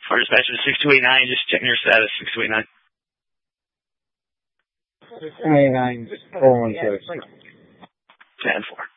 Fire dispatcher 6289, just checking your status, 6289. 6289, 416. 10-4.